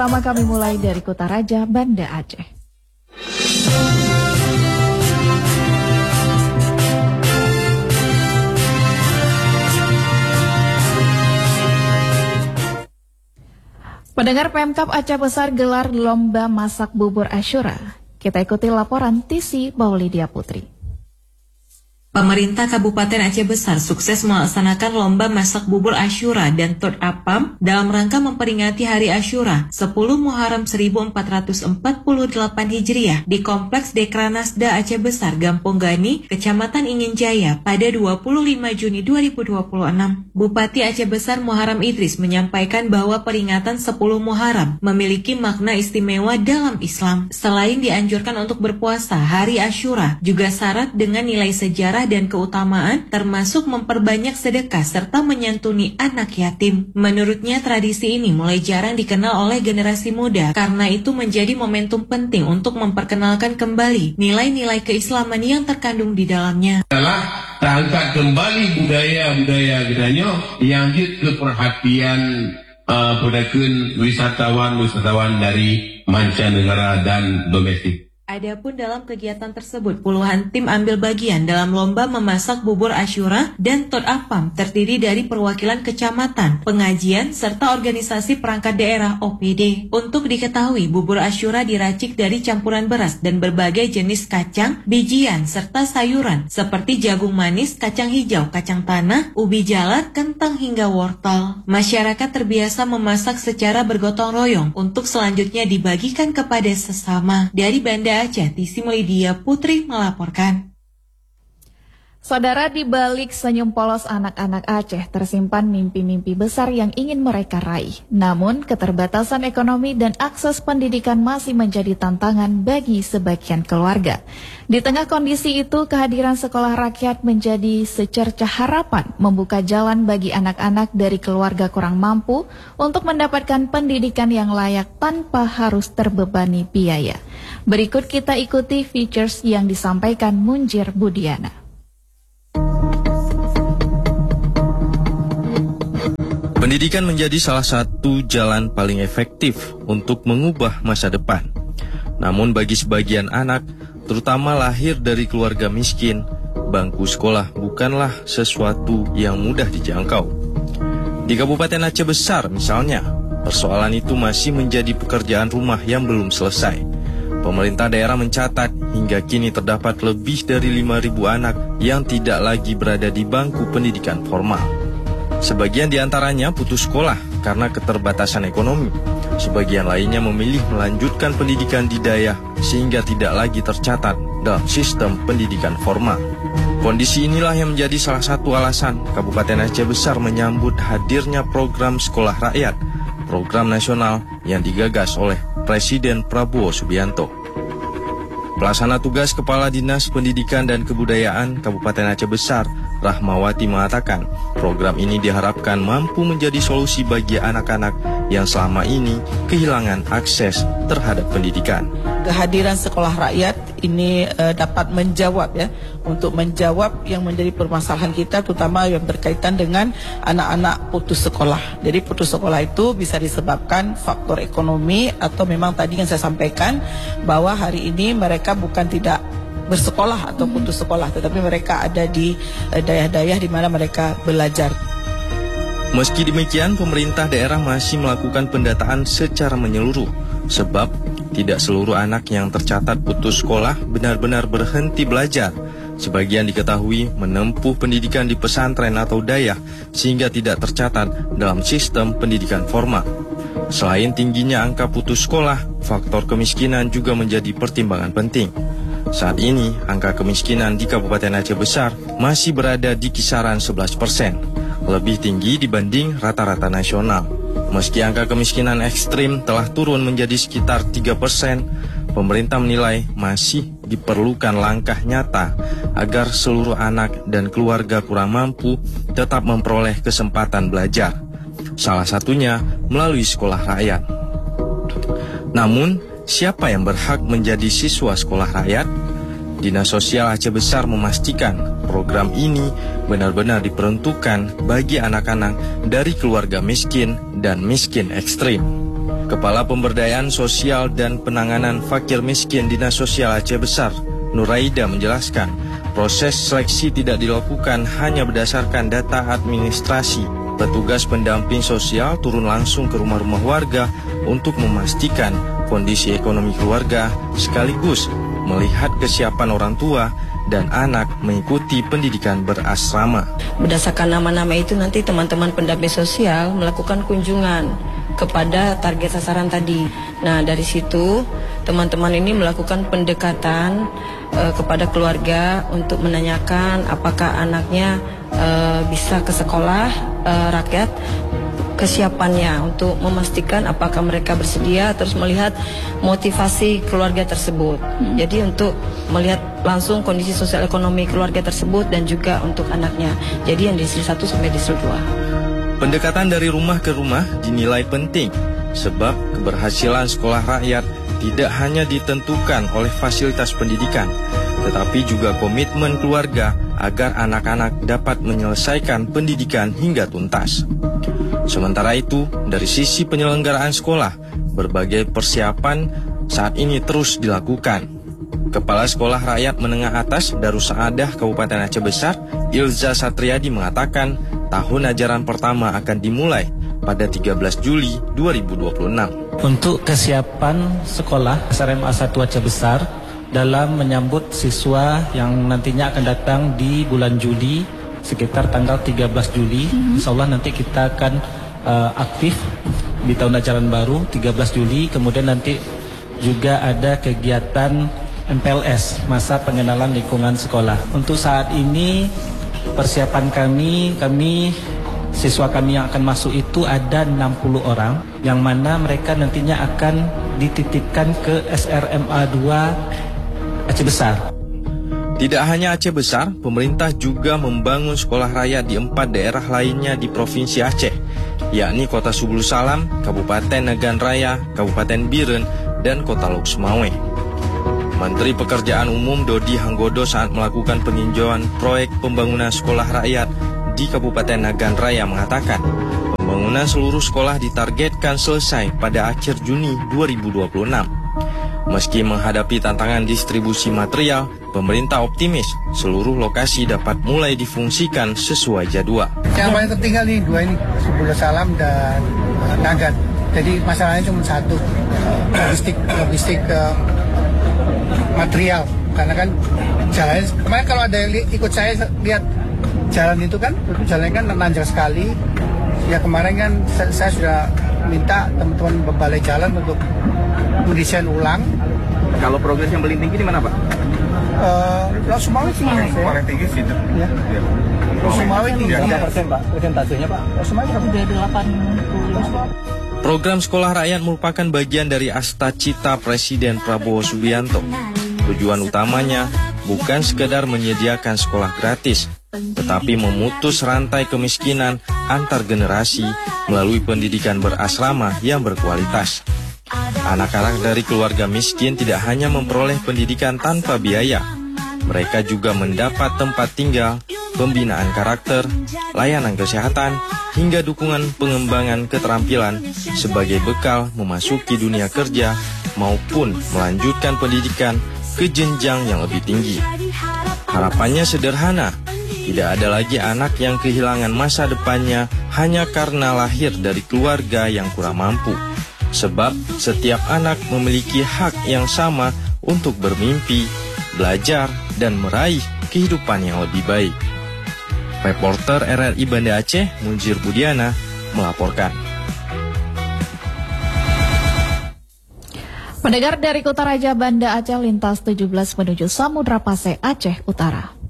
pertama kami mulai dari Kutaraja, Banda Aceh. Pendengar, Pemkab Aceh Besar gelar lomba masak bubur Asyura. Kita ikuti laporan Tisi Baulidia Putri. Pemerintah Kabupaten Aceh Besar sukses melaksanakan lomba masak bubur Asyura dan Tot Apam dalam rangka memperingati Hari Asyura 10 Muharram 1448 Hijriah di Kompleks Dekranasda Aceh Besar, Gampong Gani, Kecamatan Ingin Jaya pada 25 Juni 2026. Bupati Aceh Besar Muharram Idris menyampaikan bahwa peringatan 10 Muharram memiliki makna istimewa dalam Islam. Selain dianjurkan untuk berpuasa, Hari Asyura juga syarat dengan nilai sejarah dan keutamaan, termasuk memperbanyak sedekah serta menyantuni anak yatim. Menurutnya, tradisi ini mulai jarang dikenal oleh generasi muda, karena itu menjadi momentum penting untuk memperkenalkan kembali nilai-nilai keislaman yang terkandung di dalamnya. Adalah terangkat kembali budaya-budaya gedanya yang ke perhatian pedagang wisatawan dari mancanegara dan domestik. Adapun dalam kegiatan tersebut, puluhan tim ambil bagian dalam lomba memasak bubur Asyura dan Tot Apam terdiri dari perwakilan kecamatan, pengajian, serta organisasi perangkat daerah OPD. Untuk diketahui, bubur Asyura diracik dari campuran beras dan berbagai jenis kacang, bijian, serta sayuran seperti jagung manis, kacang hijau, kacang tanah, ubi jalar, kentang hingga wortel. Masyarakat terbiasa memasak secara bergotong royong untuk selanjutnya dibagikan kepada sesama. Dari Banda Aceh, Tisi Baulidia Putri melaporkan. Saudara, di balik senyum polos anak-anak Aceh tersimpan mimpi-mimpi besar yang ingin mereka raih. Namun, keterbatasan ekonomi dan akses pendidikan masih menjadi tantangan bagi sebagian keluarga. Di tengah kondisi itu, kehadiran sekolah rakyat menjadi secercah harapan membuka jalan bagi anak-anak dari keluarga kurang mampu untuk mendapatkan pendidikan yang layak tanpa harus terbebani biaya. Berikut kita ikuti features yang disampaikan Munjir Budiana. Pendidikan menjadi salah satu jalan paling efektif untuk mengubah masa depan. Namun bagi sebagian anak, terutama lahir dari keluarga miskin, bangku sekolah bukanlah sesuatu yang mudah dijangkau. Di Kabupaten Aceh Besar misalnya, persoalan itu masih menjadi pekerjaan rumah yang belum selesai. Pemerintah daerah mencatat hingga kini terdapat lebih dari 5.000 anak yang tidak lagi berada di bangku pendidikan formal. Sebagian diantaranya putus sekolah karena keterbatasan ekonomi. Sebagian lainnya memilih melanjutkan pendidikan di daerah sehingga tidak lagi tercatat dalam sistem pendidikan formal. Kondisi inilah yang menjadi salah satu alasan Kabupaten Aceh Besar menyambut hadirnya program Sekolah Rakyat, program nasional yang digagas oleh Presiden Prabowo Subianto. Pelaksana tugas Kepala Dinas Pendidikan dan Kebudayaan Kabupaten Aceh Besar, Rahmawati, mengatakan program ini diharapkan mampu menjadi solusi bagi anak-anak yang selama ini kehilangan akses terhadap pendidikan. Kehadiran sekolah rakyat ini dapat menjawab untuk menjawab yang menjadi permasalahan kita, terutama yang berkaitan dengan anak-anak putus sekolah. Jadi putus sekolah itu bisa disebabkan faktor ekonomi atau memang tadi yang saya sampaikan bahwa hari ini mereka bukan tidak bersekolah atau putus sekolah, tetapi mereka ada di daerah-daerah di mana mereka belajar. Meski demikian, pemerintah daerah masih melakukan pendataan secara menyeluruh, sebab tidak seluruh anak yang tercatat putus sekolah benar-benar berhenti belajar. Sebagian diketahui menempuh pendidikan di pesantren atau dayah sehingga tidak tercatat dalam sistem pendidikan formal. Selain tingginya angka putus sekolah, faktor kemiskinan juga menjadi pertimbangan penting. Saat ini, angka kemiskinan di Kabupaten Aceh Besar masih berada di kisaran 11%, lebih tinggi dibanding rata-rata nasional. Meski angka kemiskinan ekstrim telah turun menjadi sekitar 3%, pemerintah menilai masih diperlukan langkah nyata agar seluruh anak dan keluarga kurang mampu tetap memperoleh kesempatan belajar. Salah satunya melalui sekolah rakyat. Namun, siapa yang berhak menjadi siswa sekolah rakyat? Dinas Sosial Aceh Besar memastikan program ini benar-benar diperuntukkan bagi anak-anak dari keluarga miskin dan miskin ekstrim. Kepala Pemberdayaan Sosial dan Penanganan Fakir Miskin Dinas Sosial Aceh Besar, Nuraida menjelaskan, proses seleksi tidak dilakukan hanya berdasarkan data administrasi. Petugas pendamping sosial turun langsung ke rumah-rumah warga untuk memastikan kondisi ekonomi keluarga sekaligus melihat kesiapan orang tua dan anak mengikuti pendidikan berasrama. Berdasarkan nama-nama itu nanti teman-teman pendamping sosial melakukan kunjungan kepada target sasaran tadi. Nah, dari situ teman-teman ini melakukan pendekatan kepada keluarga untuk menanyakan apakah anaknya bisa ke sekolah rakyat, kesiapannya untuk memastikan apakah mereka bersedia, terus melihat motivasi keluarga tersebut. Jadi untuk melihat langsung kondisi sosial ekonomi keluarga tersebut dan juga untuk anaknya. Jadi yang di district 1 sampai district 2. Pendekatan dari rumah ke rumah dinilai penting sebab keberhasilan sekolah rakyat tidak hanya ditentukan oleh fasilitas pendidikan, tetapi juga komitmen keluarga agar anak-anak dapat menyelesaikan pendidikan hingga tuntas. Sementara itu, dari sisi penyelenggaraan sekolah, berbagai persiapan saat ini terus dilakukan. Kepala Sekolah Rakyat Menengah Atas Darussaadah Kabupaten Aceh Besar, Ilza Satriadi mengatakan, tahun ajaran pertama akan dimulai pada 13 Juli 2026. Untuk kesiapan sekolah SMA 1 Aceh Besar dalam menyambut siswa yang nantinya akan datang di bulan Juli sekitar tanggal 13 Juli. Insya Allah nanti kita akan aktif di tahun ajaran baru 13 Juli. Kemudian nanti juga ada kegiatan MPLS, masa pengenalan lingkungan sekolah. Untuk saat ini persiapan kami siswa kami yang akan masuk itu ada 60 orang, yang mana mereka nantinya akan dititipkan ke SRMA 2 Aceh Besar. Tidak hanya Aceh Besar, pemerintah juga membangun sekolah rakyat di 4 daerah lainnya di Provinsi Aceh, yakni Kota Subulu Salam, Kabupaten Nagan Raya, Kabupaten Biren, dan Kota Lok Sumawe. Menteri Pekerjaan Umum Dodi Hanggodo saat melakukan peninjauan proyek pembangunan sekolah rakyat di Kabupaten Nagan Raya mengatakan, pembangunan seluruh sekolah ditargetkan selesai pada akhir Juni 2026. Meski menghadapi tantangan distribusi material, pemerintah optimis seluruh lokasi dapat mulai difungsikan sesuai jadwal. Yang paling tertinggal nih dua ini, Subulu Salam dan Nagan. Jadi masalahnya cuma satu, logistik material. Karena kan jalannya, kemarin kalau ada yang ikut saya lihat jalan itu kan, jalannya kan nanjak sekali. Ya kemarin kan saya sudah minta teman-teman balai jalan untuk mendesain ulang. Kalau progres yang paling tinggi di mana, Pak? Lok Sumawe tinggi. Paling tinggi sih. Ya. Lok Sumawe tinggi. Berapa persen, Pak? Persentasenya, Pak? Lok Sumawe udah 80. Program Sekolah Rakyat merupakan bagian dari Astacita Presiden Prabowo Subianto. Tujuan utamanya bukan sekedar menyediakan sekolah gratis, tetapi memutus rantai kemiskinan antar generasi melalui pendidikan berasrama yang berkualitas. Anak-anak dari keluarga miskin tidak hanya memperoleh pendidikan tanpa biaya, mereka juga mendapat tempat tinggal, pembinaan karakter, layanan kesehatan, hingga dukungan pengembangan keterampilan sebagai bekal memasuki dunia kerja maupun melanjutkan pendidikan ke jenjang yang lebih tinggi. Harapannya sederhana, tidak ada lagi anak yang kehilangan masa depannya hanya karena lahir dari keluarga yang kurang mampu. Sebab setiap anak memiliki hak yang sama untuk bermimpi, belajar, dan meraih kehidupan yang lebih baik. Reporter RRI Banda Aceh, Munjir Budiana, melaporkan. Pendengar dari Kota Raja Banda Aceh lintas 17 menuju Samudra Pasai, Aceh Utara.